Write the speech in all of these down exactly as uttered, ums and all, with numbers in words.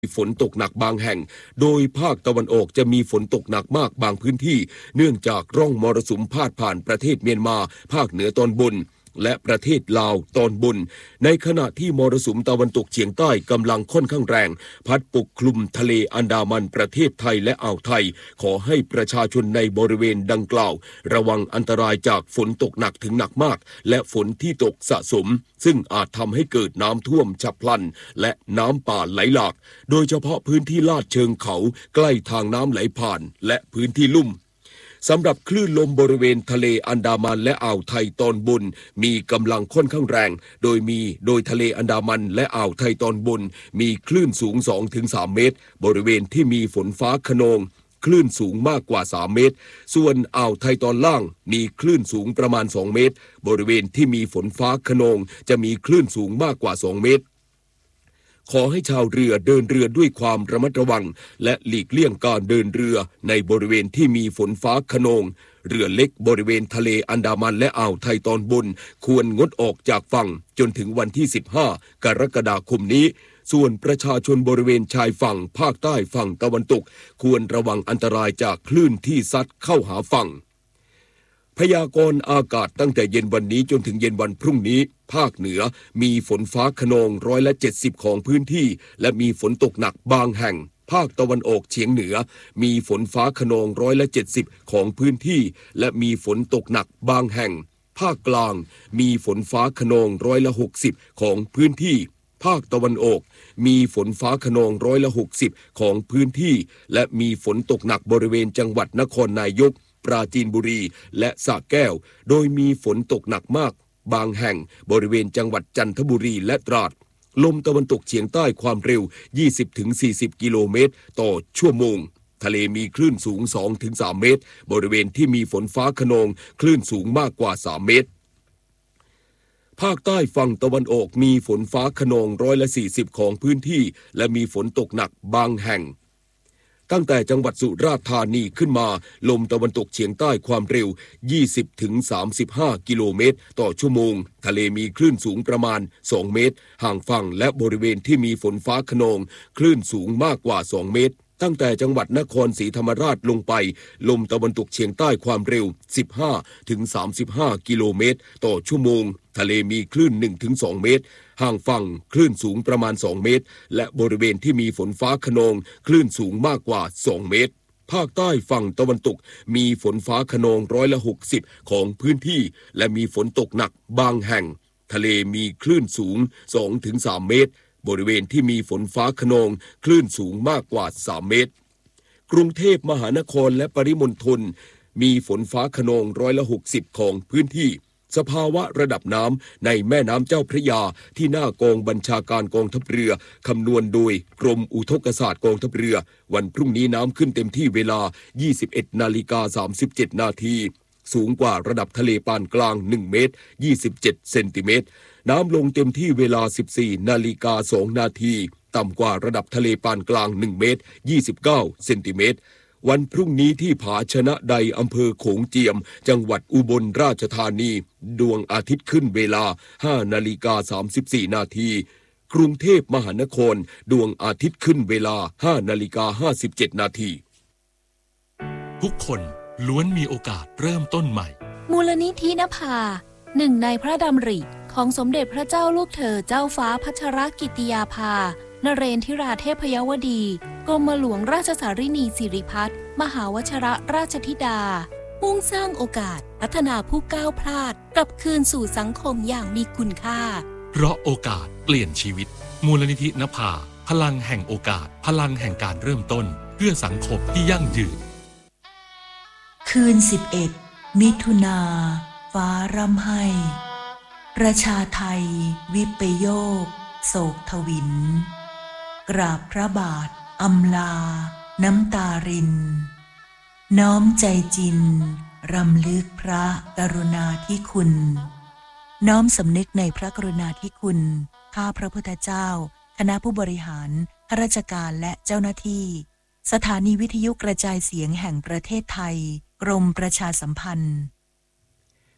ฝนตกหนักบางแห่งโดยภาคตะวันออกจะมีฝนตกหนักมากบางพื้นที่เนื่องจากร่องมรสุมพาดผ่านประเทศเมียนมาภาคเหนือตอนบนและประเทศลาวตอนบนในขณะที่มรสุมตะวันตกเฉียงใต้กำลังค่อนข้างแรงพัดปกคลุมทะเลอันดามันประเทศไทยและอ่าวไทยขอให้ประชาชนในบริเวณดังกล่าวระวังอันตรายจากฝนตกหนักถึงหนักมากและฝนที่ตกสะสมซึ่งอาจทำให้เกิดน้ำท่วมฉับพลันและน้ำป่าไหลหลากโดยเฉพาะพื้นที่ลาดเชิงเขาใกล้ทางน้ำไหลผ่านและพื้นที่ลุ่มสำหรับคลื่นลมบริเวณทะเลอันดามันและอ่าวไทยตอนบนมีกำลังค่อนข้างแรงโดยมีโดยทะเลอันดามันและอ่าวไทยตอนบนมีคลื่นสูง สองถึงสาม เมตรบริเวณที่มีฝนฟ้าคะนองคลื่นสูงมากกว่าสามเมตรส่วนอ่าวไทยตอนล่างมีคลื่นสูงประมาณสองเมตรบริเวณที่มีฝนฟ้าคะนองจะมีคลื่นสูงมากกว่าสองเมตรขอให้ชาวเรือเดินเรือด้วยความระมัดระวังและหลีกเลี่ยงการเดินเรือในบริเวณที่มีฝนฟ้าคะนองเรือเล็กบริเวณทะเลอันดามันและอ่าวไทยตอนบนควรงดออกจากฝั่งจนถึงวันที่สิบห้ากรกฎาคมนี้ส่วนประชาชนบริเวณชายฝั่งภาคใต้ฝั่งตะวันตกควรระวังอันตรายจากคลื่นที่ซัดเข้าหาฝั่งพยากรณ์อากาศตั้งแต่เย็นวันนี้จนถึงเย็นวันพรุ่งนี้ภาคเหนือมีฝนฟ้าคะนองร้อยละเจ็ดสิบของพื้นที่และมีฝนตกหนักบางแห่งภาคตะวันออกเฉียงเหนือมีฝนฟ้าคะนองร้อยละเจ็ดสิบของพื้นที่และมีฝนตกหนักบางแห่งภาคกลางมีฝนฟ้าคะนองร้อยละหกสิบของพื้นที่ภาคตะวันออกมีฝนฟ้าคะนองร้อยละหกสิบของพื้นที่และมีฝนตกหนักบริเวณจังหวัดนครนายกปราจีนบุรีและสระแก้วโดยมีฝนตกหนักมากบางแห่งบริเวณจังหวัดจันทบุรีและตราดลมตะวันตกเฉียงใต้ความเร็ว ยี่สิบถึงสี่สิบ กิโลเมตรต่อชั่วโมงทะเลมีคลื่นสูง สองถึงสาม เมตรบริเวณที่มีฝนฟ้าคะนองคลื่นสูงมากกว่าสามเมตรภาคใต้ฝั่งตะวันออกมีฝนฟ้าคะนองร้อยละสี่สิบของพื้นที่และมีฝนตกหนักบางแห่งตั้งแต่จังหวัดสุราษฎร์ธานีขึ้นมาลมตะวันตกเฉียงใต้ความเร็ว ยี่สิบถึงสามสิบห้า กิโลเมตรต่อชั่วโมงทะเลมีคลื่นสูงประมาณสองเมตรห่างฝั่งและบริเวณที่มีฝนฟ้าคะนองคลื่นสูงมากกว่าสองเมตรตั้งแต่จังหวัดนครศรีธรรมราชลงไปลมตะวันตกเฉียงใต้ความเร็ว สิบห้าถึงสามสิบห้า กิโลเมตรต่อชั่วโมงทะเลมีคลื่น หนึ่งถึงสอง เมตรห่างฝั่งคลื่นสูงประมาณสองเมตรและบริเวณที่มีฝนฟ้าคะนองคลื่นสูงมากกว่าสองเมตรภาคใต้ฝั่งตะวันตกมีฝนฟ้าคะนองร้อยละหกสิบของพื้นที่และมีฝนตกหนักบางแห่งทะเลมีคลื่นสูง สองถึงสาม เมตรบริเวณที่มีฝนฟ้าคะนองคลื่นสูงมากกว่าสามเมตรกรุงเทพมหานครและปริมณฑลมีฝนฟ้าคะนองร้อยละหกสิบของพื้นที่สภาวะระดับน้ำในแม่น้ำเจ้าพระยาที่หน้ากองบัญชาการกองทัพเรือคำนวณโดยกรมอุทกศาสตร์กองทัพเรือวันพรุ่งนี้น้ำขึ้นเต็มที่เวลา ยี่สิบเอ็ดนาฬิกาสามสิบเจ็ด นาทีสูงกว่าระดับทะเลปานกลางหนึ่งเมตรยี่สิบเจ็ดเซนติเมตรน้ำลงเต็มที่เวลา สิบสี่นาฬิกาสอง นาทีต่ำกว่าระดับทะเลปานกลางหนึ่งเมตรยี่สิบเก้าเซนติเมตรวันพรุ่งนี้ที่ผาชนะใดอำเภอโขงเจียมจังหวัดอุบลราชธานีดวงอาทิตย์ขึ้นเวลา ห้านาฬิกาสามสิบสี่ นาทีกรุงเทพมหานครดวงอาทิตย์ขึ้นเวลา ห้านาฬิกาห้าสิบเจ็ด นาทีทุกคนล้วนมีโอกาสเริ่มต้นใหม่มูลนิธินภาหนึ่งในพระดำริของสมเด็จพระเจ้าลูกเธอเจ้าฟ้าพัชรกิติยาภานเรนทิราเทพยวดีกรมหลวงราชสารินีสิริพัฒน์มหาวชิรราชธิดามุ่งสร้างโอกาสพัฒนาผู้ก้าวพลาดกลับคืนสู่สังคมอย่างมีคุณค่าเพราะโอกาสเปลี่ยนชีวิตมูลนิธินภาพลังแห่งโอกาสพลังแห่งการเริ่มต้นเพื่อสังคมที่ยั่งยืนคืนสิบเอ็ดมิถุนาฟ้าร่ำไห้ประชาไทยวิปโยคโศกทวินกราบพระบาทอำลาน้ำตารินน้อมใจจินรำลึกพระกรุณาธิคุณน้อมสำนึกในพระกรุณาธิคุณข้าพระพุทธเจ้าคณะผู้บริหารข้าราชการและเจ้าหน้าที่สถานีวิทยุกระจายเสียงแห่งประเทศไทยกรมประชาสัมพันธ์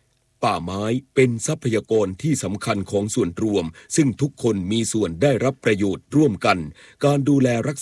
ป่าไม้เป็นทรัพยากรที่สำคัญของส่วนรวมซึ่งทุกคนมีส่วนได้รับประโยชน์ร่วมกันการดูแลรักษา